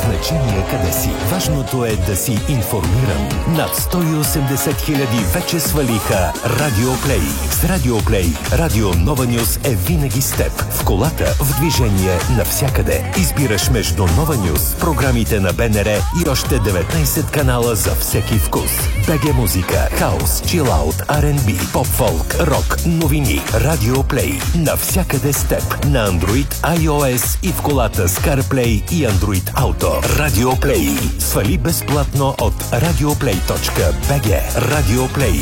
значение къде си. Важното е да си информиран. Над 180 хиляди вече свалиха Радиоплей. С Радиоплей Радио Нова Нюс е винаги с теб. В колата, в движение, навсякъде. Избираш между Нова Нюс, програмите на БНР и още 19 канала за всеки вкус. БГ музика, хаус, чилаут, R&B, поп-фолк, рок, новини. Радиоплей. Навсякъде с теб. На Android, iOS и в колата с CarPlay и Android Auto. Радиоплей. Свали безплатно от radioplay.bg. Радиоплей.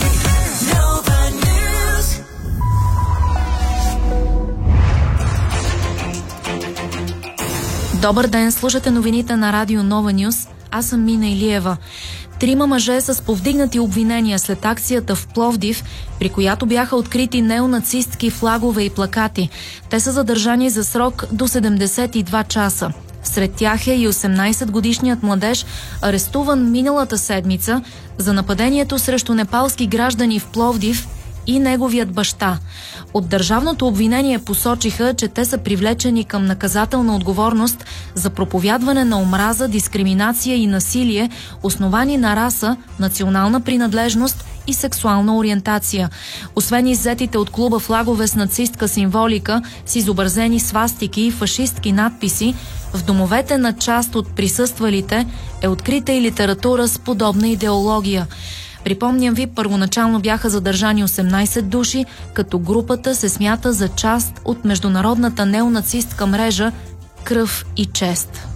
Добър ден, слушате новините на Радио Нова Нюс. Аз съм Мина Илиева. 3 мъже с повдигнати обвинения след акцията в Пловдив, при която бяха открити неонацистки флагове и плакати. Те са задържани за срок до 72 часа. Сред тях е и 18-годишният младеж, арестуван миналата седмица за нападението срещу непалски граждани в Пловдив, и неговият баща. От държавното обвинение посочиха, че те са привлечени към наказателна отговорност за проповядване на омраза, дискриминация и насилие, основани на раса, национална принадлежност и сексуална ориентация. Освен иззетите от клуба флагове с нацистка символика, с изобразени свастики и фашистки надписи, в домовете на част от присъствалите е открита и литература с подобна идеология. Припомням ви, първоначално бяха задържани 18 души, като групата се смята за част от международната неонацистка мрежа Кръв и чест.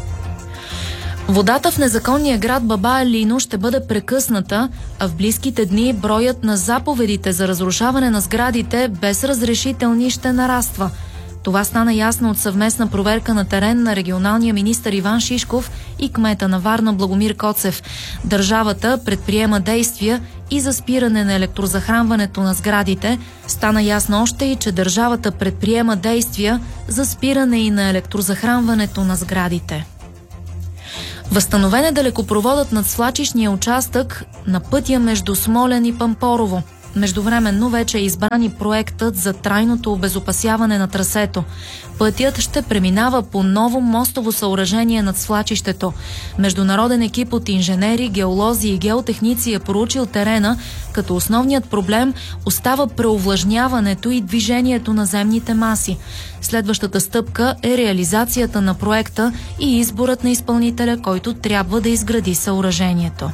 Водата в незаконния град Баба Алино ще бъде прекъсната, а в близките дни броят на заповедите за разрушаване на сградите без разрешителни ще нараства. Това стана ясно от съвместна проверка на терен на регионалния министър Иван Шишков и кмета на Варна Благомир Коцев. Държавата предприема действия и за спиране на електрозахранването на сградите. Стана ясно още и, че държавата предприема действия за спиране и на електрозахранването на сградите. Възстановен е далекопроводът над свлачищния участък на пътя между Смолян и Пампорово. Междувременно вече е избран и проектът за трайното обезопасяване на трасето. Пътят ще преминава по ново мостово съоръжение над свлачището. Международен екип от инженери, геолози и геотехници е проучил терена, като основният проблем остава преовлажняването и движението на земните маси. Следващата стъпка е реализацията на проекта и изборът на изпълнителя, който трябва да изгради съоръжението.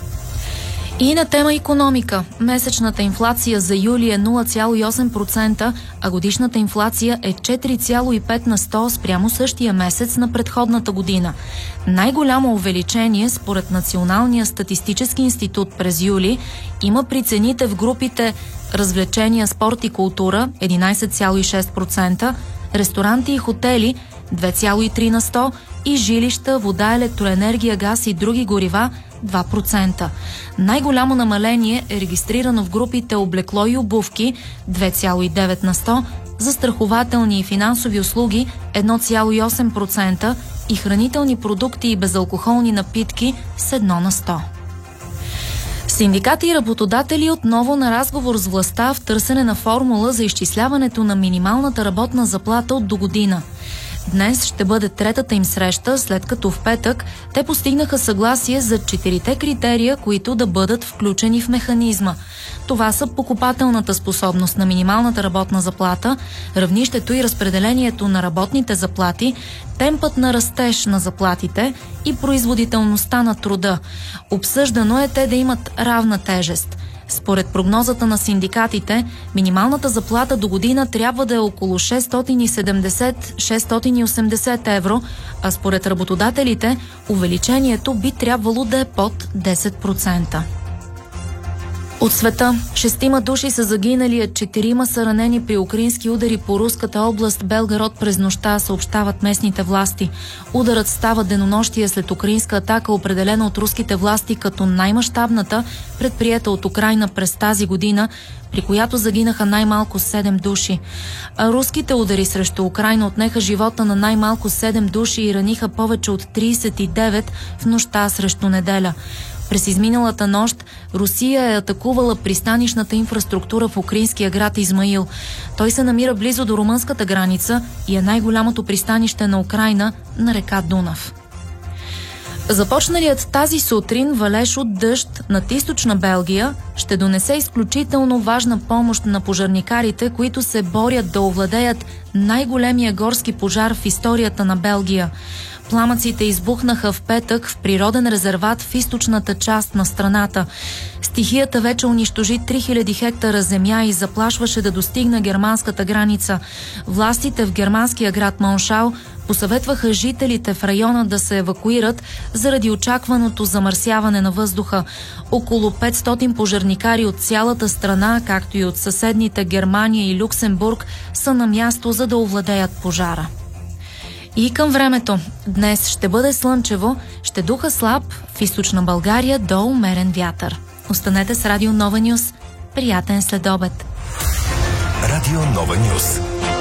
И на тема икономика. Месечната инфлация за юли е 0,8%, а годишната инфлация е 4,5% спрямо същия месец на предходната година. Най-голямо увеличение според Националния статистически институт през юли има при цените в групите развлечения, спорт и култура 11,6%, ресторанти и хотели 2,3% и жилища, вода, електроенергия, газ и други горива 2%. Най-голямо намаление е регистрирано в групите облекло и обувки 2,9%, застрахователни и финансови услуги 1,8% и хранителни продукти и безалкохолни напитки с 1%. Синдикати и работодатели отново на разговор с властта в търсене на формула за изчисляването на минималната работна заплата от догодина. Днес ще бъде третата им среща, след като в петък те постигнаха съгласие за 4-те критерия, които да бъдат включени в механизма. Това са покупателната способност на минималната работна заплата, равнището и разпределението на работните заплати, темпът на растеж на заплатите и производителността на труда. Обсъждано е те да имат равна тежест. Според прогнозата на синдикатите, минималната заплата до година трябва да е около 670-680 евро, а според работодателите увеличението би трябвало да е под 10%. От света 6 души са загинали, а 4 са ранени при украински удари по руската област Белгород през нощта, съобщават местните власти. Ударът става денонощие след украинска атака, определена от руските власти като най-мащабната, предприета от Украйна през тази година, при която загинаха най-малко 7 души. А руските удари срещу Украйна отнеха живота на най-малко 7 души и раниха повече от 39 в нощта срещу неделя. През изминалата нощ Русия е атакувала пристанищната инфраструктура в украинския град Измаил. Той се намира близо до румънската граница и е най-голямото пристанище на Украйна на река Дунав. Започналият тази сутрин валеж от дъжд над източна Белгия ще донесе изключително важна помощ на пожарникарите, които се борят да овладеят най-големия горски пожар в историята на Белгия. Пламъците избухнаха в петък в природен резерват в източната част на страната. Стихията вече унищожи 3000 хектара земя и заплашваше да достигне германската граница. Властите в германския град Моншал посъветваха жителите в района да се евакуират заради очакваното замърсяване на въздуха. Около 500 пожарникари от цялата страна, както и от съседните Германия и Люксембург, са на място, за да овладеят пожара. И към времето. Днес ще бъде слънчево, ще духа слаб, в източна България до умерен вятър. Останете с Радио Нова Нюс. Приятен следобед. Радио Нова Нюс.